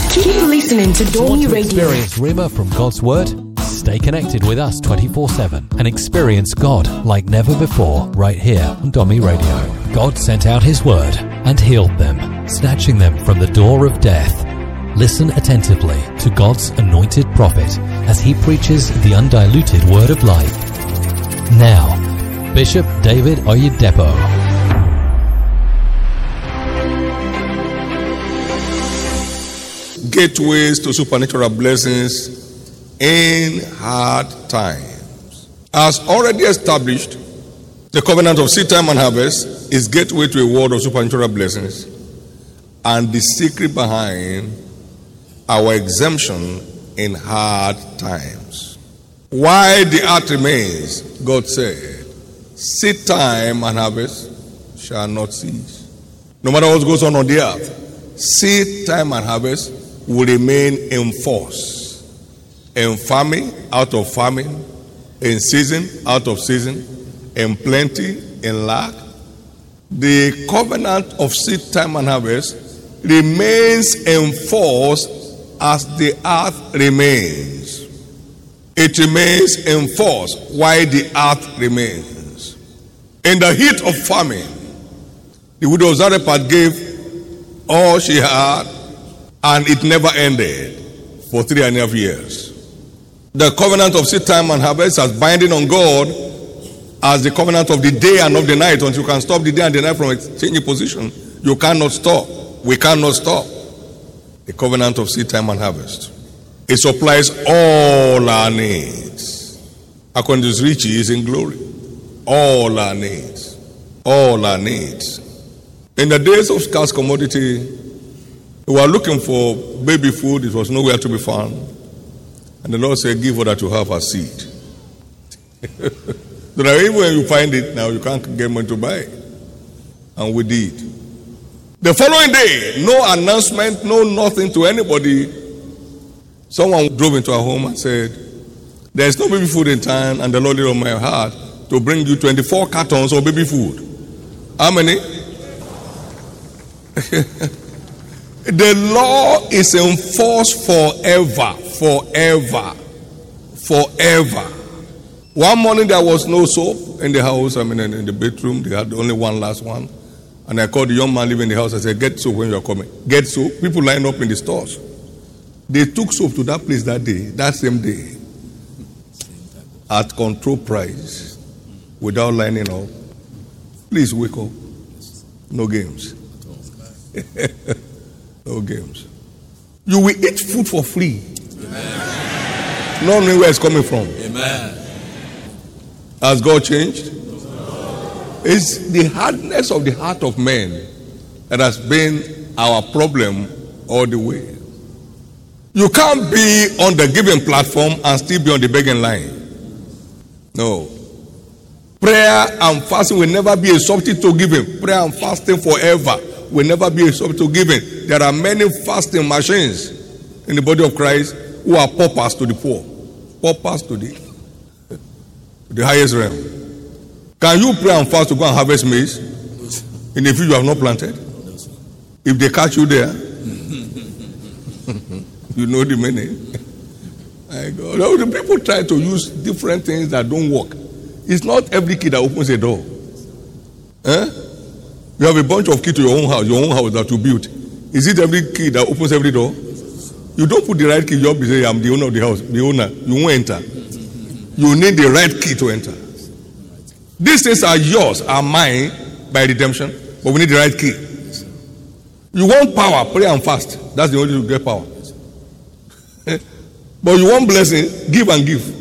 Keep listening to Domi Want to Radio. experience Rhema from God's Word? Stay connected with us 24/7 and experience God like never before right here on Domi Radio. God sent out His Word and healed them, snatching them from the door of death. Listen attentively to God's anointed prophet as he preaches the undiluted Word of life. Now, Bishop David Oyedepo. Gateways to supernatural blessings in hard times. As already established, the covenant of seed time and harvest is gateway to a world of supernatural blessings, and the secret behind our exemption in hard times. While the earth remains, God said, seed time and harvest shall not cease. No matter what goes on the earth, seed time and harvest will remain in force. In famine, out of famine. In season, out of season. In plenty, in lack. The covenant of seed time and harvest remains in force as the earth remains. It remains in force while the earth remains. In the heat of famine, the widow of Zarephath gave all she had, and it never ended for 3.5 years. The covenant of seed time and harvest as binding on God as the covenant of the day and of the night. Until you can stop the day and the night from changing position, you cannot stop. We cannot stop. The covenant of seed time and harvest. It supplies all our needs according to His riches in glory. All our needs. All our needs. In the days of scarce commodity, we were looking for baby food. It was nowhere to be found. And the Lord said, give what that you have as seed. So that even when you find it now, you can't get money to buy it. And we did. The following day, no announcement, no nothing to anybody. Someone drove into our home and said, there is no baby food in town, and the Lord laid on my heart to bring you 24 cartons of baby food. How many? The law is in force forever, forever, forever. One morning there was no soap in the house, in the bedroom. They had only one last one. And I called the young man living in the house. I said, get soap when you are coming. Get soap. People lined up in the stores. They took soap to that place that day, that same day, at control price, without lining up. Please wake up. No games. No games. You will eat food for free. Amen. Not knowing where it's coming from. Amen. Has God changed? It's the hardness of the heart of men that has been our problem all the way. You can't be on the giving platform and still be on the begging line. No. Prayer and fasting will never be a substitute to giving. Prayer and fasting forever will never be a substitute to giving. There are many fasting machines in the body of Christ who are paupers to the poor. Paupers to the highest realm. Can you pray and fast to go and harvest maize in a field you have not planted? If they catch you there, you know the meaning. My God. The people try to use different things that don't work. It's not every key that opens a door. You have a bunch of keys to your own house that you built. Is it every key that opens every door? You don't put the right key, you say, I'm the owner of the house. The owner, you won't enter. You need the right key to enter. These things are yours, are mine by redemption, but we need the right key. You want power, pray and fast. That's the only way to get power. But you want blessing, give and give.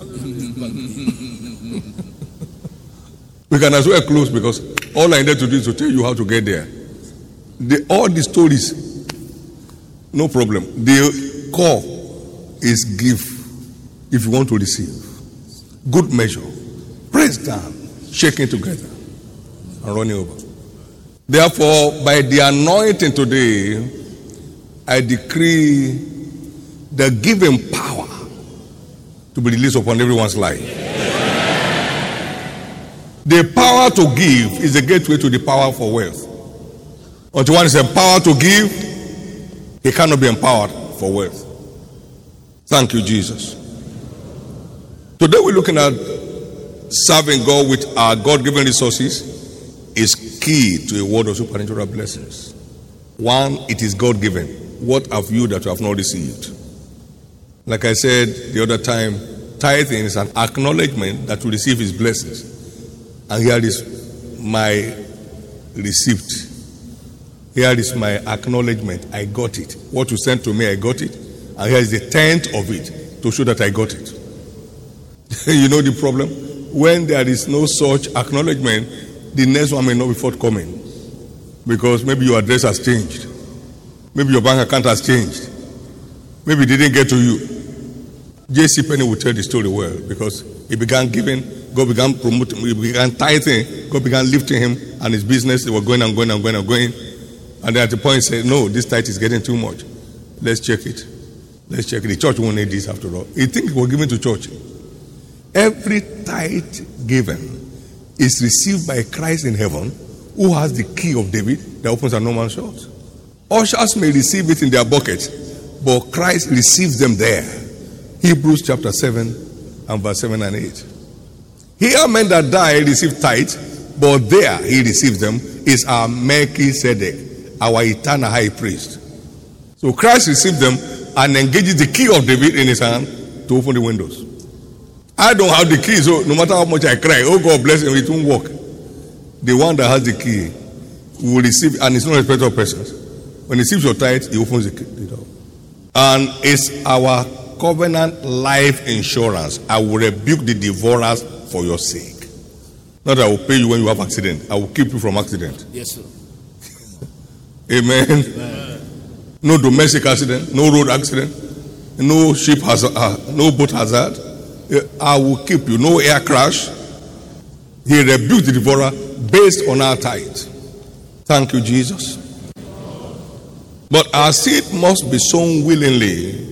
We can as well close because all I need to do is to tell you how to get there. All the stories, no problem. The core is give if you want to receive. Good measure. Press down, shaking together, and running over. Therefore, by the anointing today, I decree the giving power to be released upon everyone's life. The power to give is the gateway to the power for wealth. Until one is empowered to give, he he cannot be empowered for wealth. Thank you, Jesus. Today we're looking at serving God with our God-given resources is key to a world of supernatural blessings. One, it is God-given. What have you that you have not received? Like I said the other time, tithing is an acknowledgement that you receive his blessings. And here is my receipt. Here is my acknowledgement. I got it. What you sent to me, I got it. And here is the 10th of it to show that I got it. You know the problem? When there is no such acknowledgement, the next one may not be forthcoming. Because maybe your address has changed. Maybe your bank account has changed. Maybe it didn't get to you. J.C. Penney will tell the story well, because he began giving, God began promoting, he began tithing, God began lifting him and his business. They were going and going and going and going. And then at the point he said, no, this tithe is getting too much. Let's check it. Let's check it. The church won't need this after all. He thinks he was given to church. Every tithe given is received by Christ in heaven, who has the key of David that opens and no man shuts. Ushers may receive it in their buckets, but Christ receives them there. Hebrews chapter 7 and verse 7 and 8. Here men that die receive tithe, but there he receives them is our Melchizedek, our eternal high priest. So Christ received them and engages the key of David in his hand to open the windows. I don't have the key, so no matter how much I cry, oh God bless him, it won't work. The one that has the key will receive, and it's not respect of persons. When he receives your tithe, he opens the door. And it's our covenant life insurance. I will rebuke the devourers for your sake. Not that I will pay you when you have accident. I will keep you from accident. Yes, sir. Amen. Amen. No domestic accident, no road accident, no ship hazard, no boat hazard. I will keep you. No air crash. He rebuked the devourer based on our tithe. Thank you, Jesus. But our seed must be sown willingly,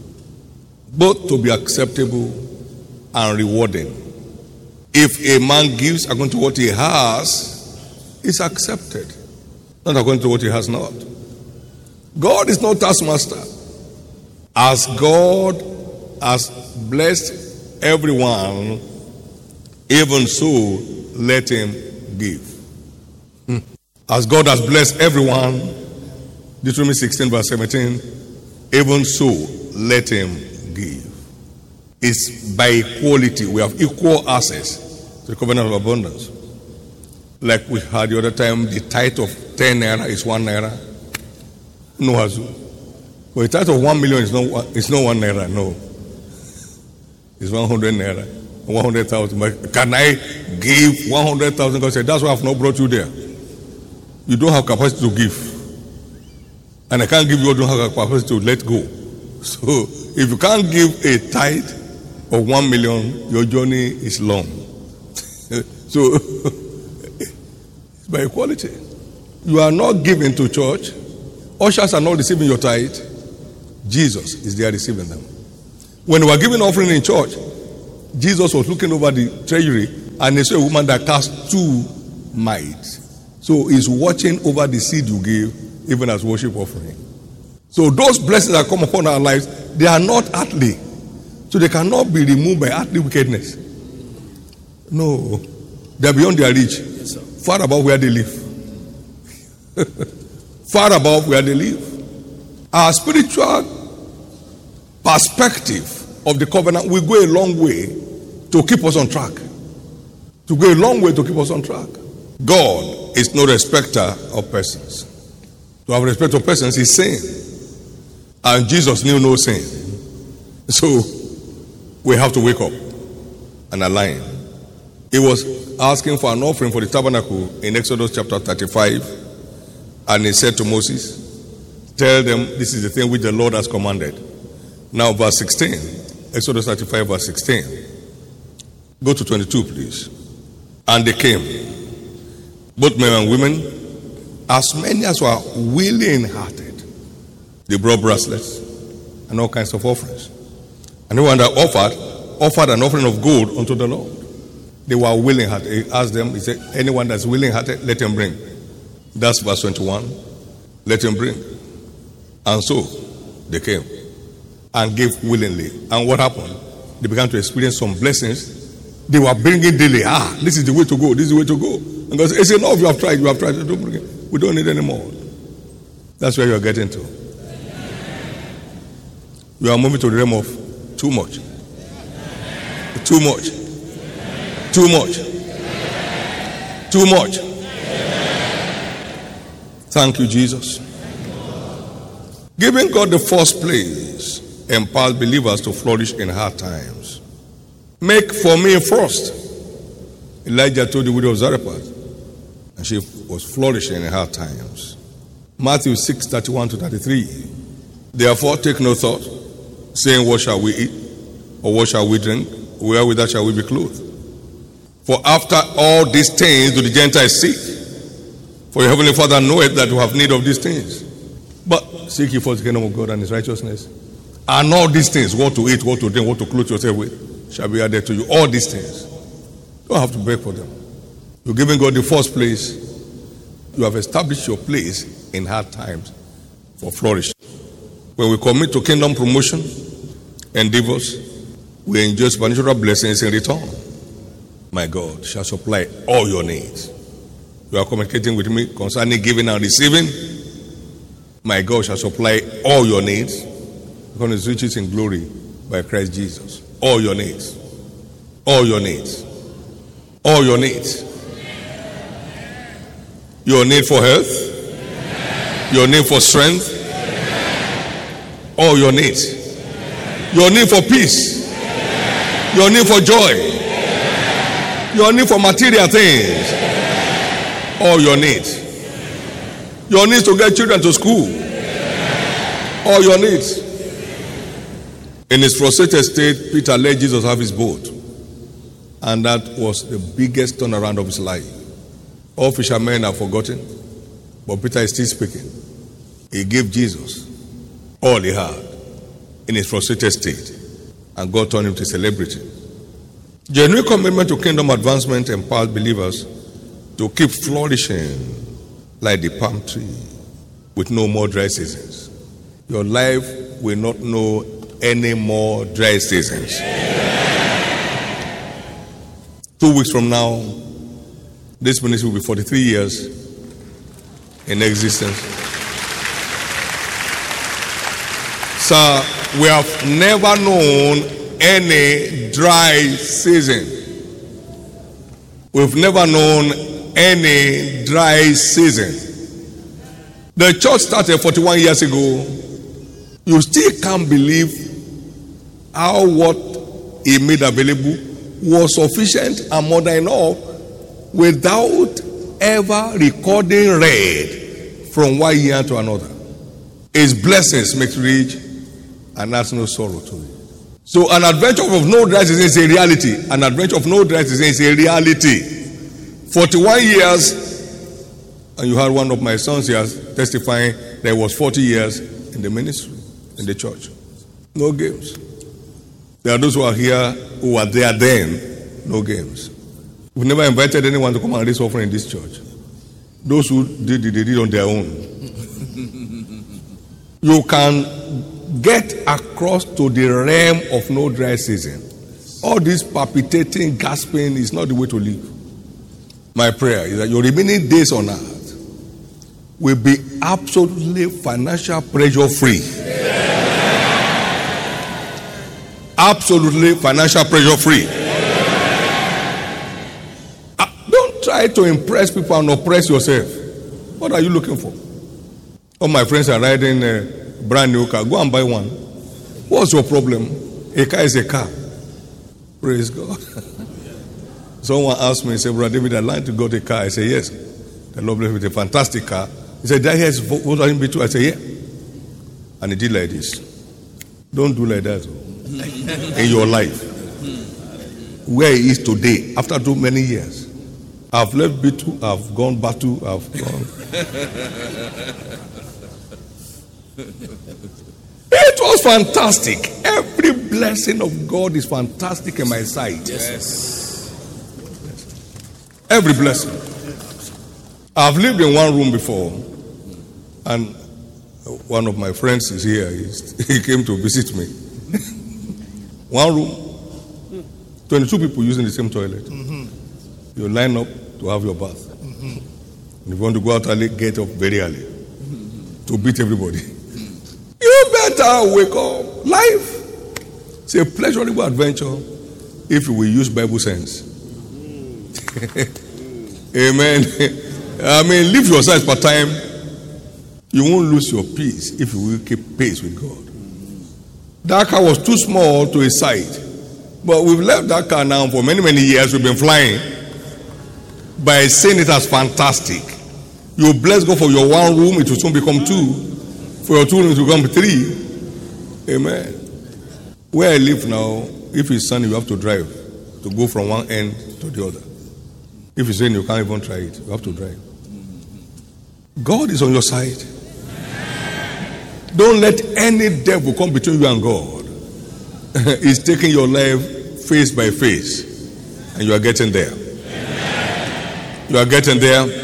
both to be acceptable and rewarding. If a man gives according to what he has, it's accepted. Not according to what he has not. God is not taskmaster. As God has blessed everyone, even so let him give. As God has blessed everyone, Deuteronomy 16 verse 17, even so let him give. It's by equality. We have equal access to the covenant of abundance. Like we had the other time, the tithe of 10 naira is 1 naira. No hazu. But the tithe of 1 million is not 1 naira, no. It's 100 naira, 100,000. But can I give 100,000? God said, that's why I've not brought you there. You don't have capacity to give. And I can't give you what you don't have capacity to let go. So if you can't give a tithe of 1 million, your journey is long. So it's by equality. You are not giving to church. Ushers are not receiving your tithe. Jesus is there receiving them. When we were giving offering in church, Jesus was looking over the treasury and he saw a woman that cast 2 mites. So he's watching over the seed you give, even as worship offering. So those blessings that come upon our lives, they are not earthly. So they cannot be removed by earthly wickedness. No. They are beyond their reach. Yes, sir. Far above where they live. Far above where they live. Our spiritual perspective of the covenant will go a long way to keep us on track. To go a long way to keep us on track. God is no respecter of persons. To have respect of persons is sin. And Jesus knew no sin. So we have to wake up and align. He was asking for an offering for the tabernacle in Exodus chapter 35. And he said to Moses, tell them this is the thing which the Lord has commanded. Now verse 16. Exodus 35 verse 16. Go to 22 please. And they came, both men and women, as many as were willing-hearted. They brought bracelets and all kinds of offerings. And anyone that offered an offering of gold unto the Lord. They were willing-hearted. He asked them, he said, anyone that's willing-hearted, let him bring. That's verse 21. Let him bring. And so they came and gave willingly. And what happened? They began to experience some blessings. They were bringing daily. This is the way to go. This is the way to go. And God said, it's enough. You have tried. You have tried. Don't bring it. We don't need any more. That's where you are getting to. You are moving to the realm of too much. Too much. Too much. Too much. Thank you, Jesus. Giving God the first place empowers believers to flourish in hard times. Make for me first. Elijah told the widow of Zarephath, and she was flourishing in hard times. Matthew 6:31-33. Therefore, take no thought, saying, what shall we eat? Or what shall we drink? Wherewith shall we be clothed? For after all these things do the Gentiles seek. For your heavenly Father knoweth that you have need of these things. But seek ye first the kingdom of God and his righteousness. And all these things, what to eat, what to drink, what to clothe yourself with, shall be added to you. All these things. You don't have to beg for them. You're giving God the first place. You have established your place in hard times for flourishing. When we commit to kingdom promotion, endeavors, we enjoy supernatural blessings in return. My God shall supply all your needs. You are communicating with me concerning giving and receiving. My God shall supply all your needs because his riches in glory by Christ Jesus. All your needs. All your needs. All your needs. Your need for health. Your need for strength. All your needs. Your need for peace. Your need for joy. Your need for material things. All your needs. Your needs to get children to school. All your needs. In his frustrated state, Peter let Jesus have his boat. And that was the biggest turnaround of his life. All fishermen have forgotten, but Peter is still speaking. He gave Jesus all he had in his frustrated state, and God turned him to a celebrity. Genuine commitment to kingdom advancement empowers believers to keep flourishing like the palm tree with no more dry seasons. Your life will not know any more dry seasons. 2 weeks from now, this ministry will be 43 years in existence. Sir, we have never known any dry season. We've never known any dry season. The church started 41 years ago. You still can't believe how what he made available was sufficient and more than enough without ever recording red from one year to another. His blessings make rich and adds no sorrow to it. So an adventure of no dry season is a reality. An adventure of no dry season is a reality. 41 years, and you had one of my sons here testifying that it was 40 years in the ministry, in the church. No games. There are those who are here who were there then. No games. We've never invited anyone to come and raise offering in this church. Those who did, they did on their own. You can get across to the realm of no dry season. All this palpitating, gasping is not the way to live. My prayer is that your remaining days on earth will be absolutely financial pressure free. Absolutely financial pressure free. Don't try to impress people and oppress yourself. What are you looking for? All my friends are riding a brand new car. Go and buy one. What's your problem? A car is a car. Praise God. Someone asked me, he said, Brother David, I'd like to go to a car. I said, yes. The Lord bless with a fantastic car. He said, that is Volkswagen B2. I said, yeah. And he did like this. Don't do like that in your life. Where he is today, after too many years. I've left B2, I've gone Batu, I've gone. It was fantastic. Every blessing of God is fantastic in my sight. Yes. Every blessing. I've lived in one room before, and One of my friends is here. He came to visit me. One room, 22 people using the same toilet. You line up to have your bath. And if you want to go out early, get up very early to beat everybody. You better wake up. Life is a pleasurable adventure if you will use Bible sense. Amen. I mean, leave your size part time. You won't lose your peace if you will keep pace with God. That car was too small to his sight. But we've left that car now for many, many years. We've been flying by saying it as fantastic. You bless God for your one room, it will soon become two. For your 2 rooms, it will become 3. Amen. Where I live now, if it's sunny, you have to drive to go from one end to the other. If it's raining, you can't even try it. You have to drive. God is on your side. Don't let any devil come between you and God. He's taking your life face by face. And you are getting there. You are getting there.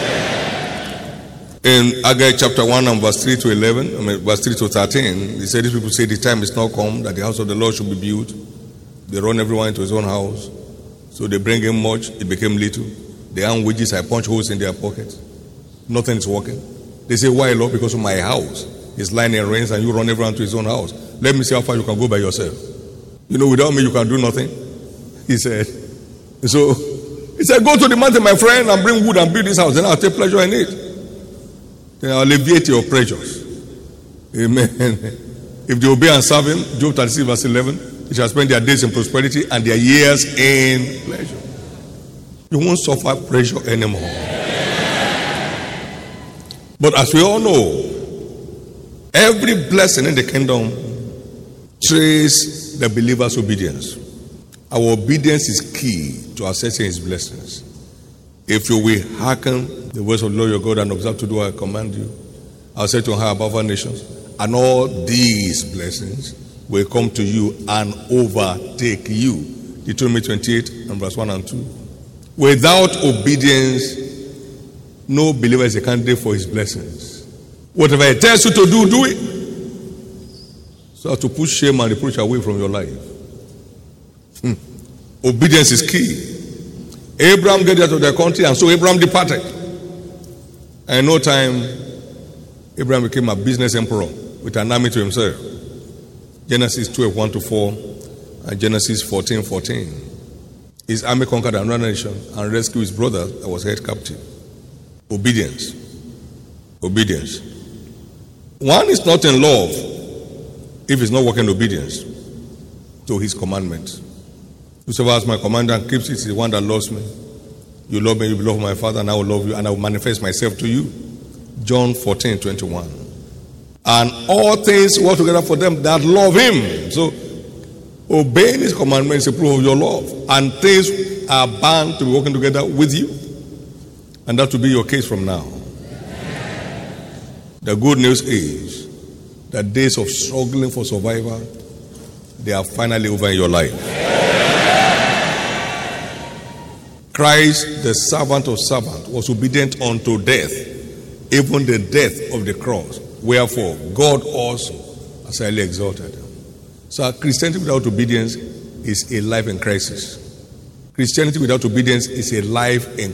In Haggai chapter 1 and verse 3 to 11, verse 3 to 13, he said, these people say the time is not come that the house of the Lord should be built. They run everyone into his own house. So they bring him much, it became little. They earn wages, I punch holes in their pockets. Nothing is working. They say, why, Lord? Because of my house is lying in rains and you run everyone to his own house. Let me see how far you can go by yourself. You know, without me you can do nothing. He said. So, he said, go to the mountain, my friend, and bring wood and build this house. Then I'll take pleasure in it. Then I'll alleviate your pressures. Amen. If they obey and serve him, Job 36 verse 11, they shall spend their days in prosperity and their years in pleasure. You won't suffer pressure anymore. But as we all know, every blessing in the kingdom traces the believer's obedience. Our obedience is key to accessing his blessings. If you will hearken the words of the Lord your God and observe to do what I command you, I'll set you on high above our nations, and all these blessings will come to you and overtake you. Deuteronomy 28 and verse 1 and 2. Without obedience, no believer is a candidate for his blessings. Whatever he tells you to do, do it. So as to push shame and reproach away from your life. Obedience is key. Abraham got out of their country, and so Abraham departed. And in no time, Abraham became a business emperor with an army to himself. Genesis 12, 1 to 4, and Genesis 14, 14. His army conquered another nation and rescued his brother that was held captive. Obedience. Obedience. One is not in love if he's not working in obedience to his commandments. Whosoever has my command and keeps it is the one that loves me. You love me, you will love my Father, and I will love you, and I will manifest myself to you. John 14, 21. And all things work together for them that love him. So, obeying his commandments is a proof of your love. And things are bound to be working together with you. And that will be your case from now. The good news is that days of struggling for survival, they are finally over in your life. Christ, the servant of servants, was obedient unto death, even the death of the cross. Wherefore, God also has highly exalted him. So Christianity without obedience is a life in crisis. Christianity without obedience is a life in